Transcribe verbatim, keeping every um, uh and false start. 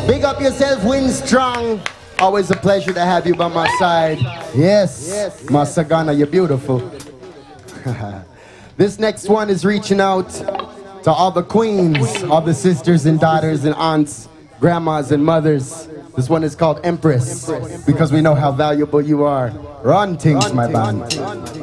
Big up yourself, Win Strong. Always a pleasure to have you by my side. Yes, yes. Masagana, you're beautiful. This next one is reaching out to all the queens, all the sisters and daughters and aunts, grandmas and mothers. This one is called Empress, because we know how valuable you are. Run things, my band.